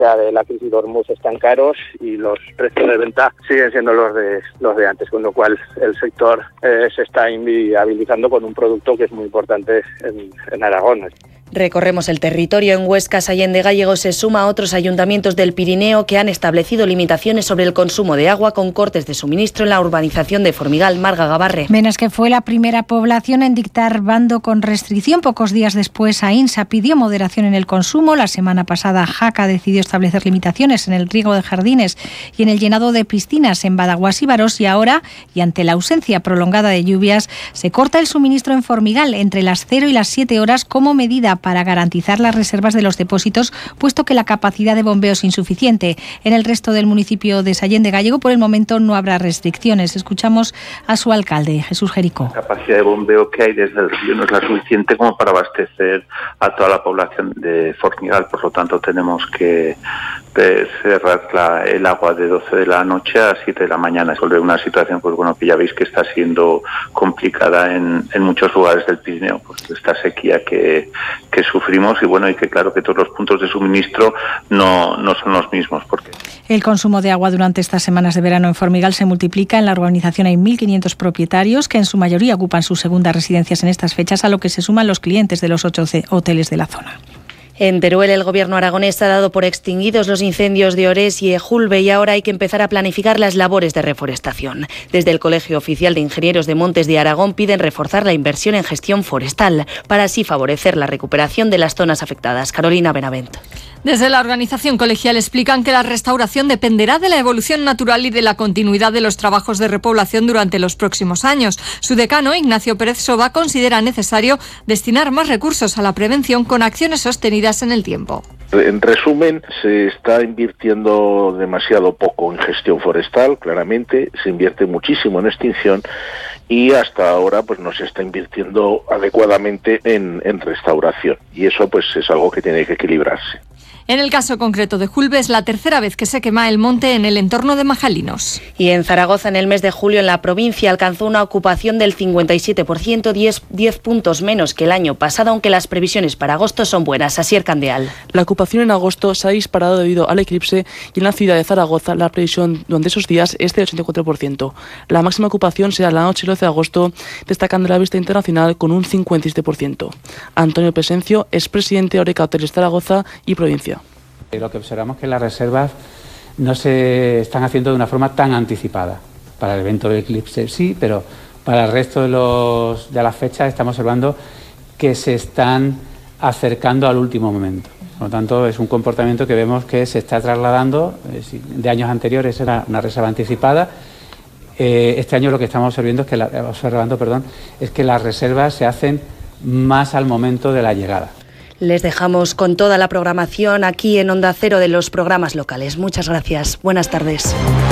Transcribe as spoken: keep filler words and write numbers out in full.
consecuencia de la crisis de Hormuz están caros y los precios de venta siguen siendo los de los de antes, con lo cual el sector eh, se está inviabilizando con un producto que es muy importante en, en Aragón. Recorremos el territorio. En Huesca, Sallén de Gállego se suma a otros ayuntamientos del Pirineo que han establecido limitaciones sobre el consumo de agua con cortes de suministro en la urbanización de Formigal. Marga Gabarre. Menas, que fue la primera población en dictar bando con restricción. Pocos días después, AINSA pidió moderación en el consumo. La semana pasada, Jaca decidió establecer limitaciones en el riego de jardines y en el llenado de piscinas en Badaguas y Barós. Y ahora, y ante la ausencia prolongada de lluvias, se corta el suministro en Formigal entre las cero y las siete horas como medida para garantizar las reservas de los depósitos, puesto que la capacidad de bombeo es insuficiente. En el resto del municipio de Sallén de Gállego, por el momento, no habrá restricciones. Escuchamos a su alcalde, Jesús Jericó. La capacidad de bombeo que hay desde el río no es la suficiente como para abastecer a toda la población de Formigal. Por lo tanto, tenemos que cerrar la, el agua de doce de la noche a siete de la mañana. Es una situación, pues bueno, que ya veis que está siendo complicada en, en muchos lugares del Pirineo. Pues esta sequía que, que sufrimos y bueno, y que claro que todos los puntos de suministro no, no son los mismos. Porque el consumo de agua durante estas semanas de verano en Formigal se multiplica. En la urbanización hay mil quinientos propietarios que en su mayoría ocupan sus segundas residencias en estas fechas, a lo que se suman los clientes de los ocho hoteles de la zona. En Teruel, el gobierno aragonés ha dado por extinguidos los incendios de Ores y Ejulbe y ahora hay que empezar a planificar las labores de reforestación. Desde el Colegio Oficial de Ingenieros de Montes de Aragón piden reforzar la inversión en gestión forestal para así favorecer la recuperación de las zonas afectadas. Carolina Benavent. Desde la organización colegial explican que la restauración dependerá de la evolución natural y de la continuidad de los trabajos de repoblación durante los próximos años. Su decano, Ignacio Pérez Soba, considera necesario destinar más recursos a la prevención con acciones sostenidas en el tiempo. En resumen, se está invirtiendo demasiado poco en gestión forestal, claramente, se invierte muchísimo en extinción y hasta ahora pues no se está invirtiendo adecuadamente en, en restauración y eso pues es algo que tiene que equilibrarse. En el caso concreto de Julbe es la tercera vez que se quema el monte en el entorno de Majalinos. Y en Zaragoza, en el mes de julio, en la provincia alcanzó una ocupación del cincuenta y siete por ciento, diez puntos menos que el año pasado, aunque las previsiones para agosto son buenas. Asier Candeal. La ocupación en agosto se ha disparado debido al eclipse y en la ciudad de Zaragoza la previsión durante esos días es del ochenta y cuatro por ciento. La máxima ocupación será la noche del doce de agosto, destacando la vista internacional con un cincuenta y siete por ciento. Antonio Pesencio es presidente de Oreca Hoteles Zaragoza y provincia. Lo que observamos es que las reservas no se están haciendo de una forma tan anticipada. Para el evento del eclipse sí, pero para el resto de, los, de las fechas estamos observando que se están acercando al último momento. Por lo tanto, es un comportamiento que vemos que se está trasladando. De años anteriores era una reserva anticipada. Este año lo que estamos observando es que, la, observando, perdón, es que las reservas se hacen más al momento de la llegada. Les dejamos con toda la programación aquí en Onda Cero de los programas locales. Muchas gracias. Buenas tardes.